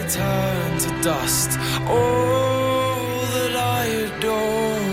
turn to dust. All that I adore.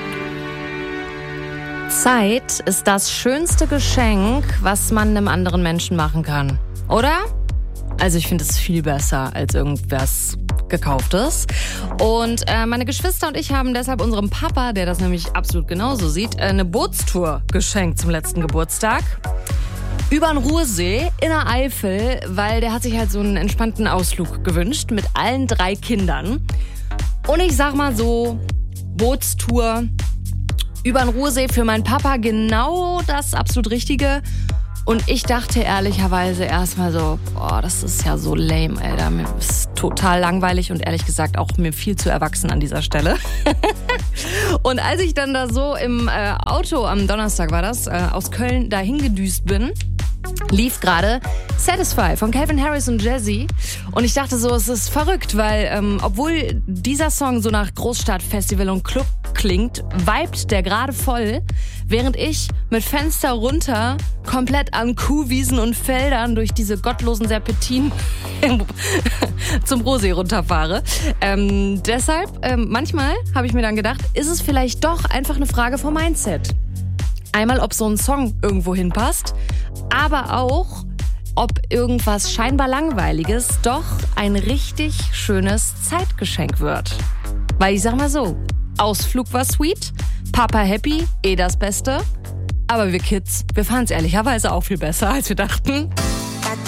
Zeit ist das schönste Geschenk, was man einem anderen Menschen machen kann. Oder? Also ich finde es viel besser als irgendwas Gekauftes. Und meine Geschwister und ich haben deshalb unserem Papa, der das nämlich absolut genauso sieht, eine Bootstour geschenkt zum letzten Geburtstag. Über den Ruhrsee in der Eifel, weil der hat sich halt so einen entspannten Ausflug gewünscht mit allen 3 Kindern. Und ich sag mal so, Bootstour über den Ruhrsee für meinen Papa genau das absolut Richtige. Und ich dachte ehrlicherweise erstmal so, boah, das ist ja so lame, Alter. Mir ist total langweilig und ehrlich gesagt auch mir viel zu erwachsen an dieser Stelle. Und als ich dann da so im Auto, am Donnerstag war das, aus Köln dahin gedüst bin, lief gerade Satisfy von Calvin Harris und Jazzy. Und ich dachte so, es ist verrückt, weil obwohl dieser Song so nach Großstadtfestival und Club klingt, vibet der gerade voll, während ich mit Fenster runter komplett an Kuhwiesen und Feldern durch diese gottlosen Serpentinen zum Rohrsee runterfahre. Deshalb, manchmal habe ich mir dann gedacht, ist es vielleicht doch einfach eine Frage vom Mindset. Einmal, ob so ein Song irgendwo hinpasst, aber auch, ob irgendwas scheinbar Langweiliges doch ein richtig schönes Zeitgeschenk wird. Weil ich sag mal so, Ausflug war sweet, Papa happy, das Beste. Aber wir Kids, wir fanden es ehrlicherweise auch viel besser, als wir dachten.